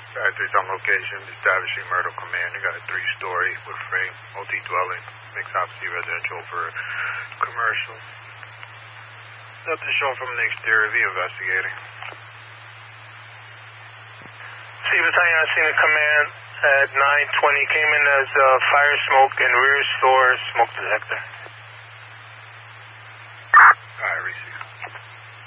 Factories on location, establishing Myrtle Command. They got a 3-story with frame, multi-dwelling, mixed occupancy residential for commercial. Nothing shown from the exterior view, investigating. See Battalion, I seen a command at 9:20, came in as fire smoke and rear store smoke detector. Alright, receive.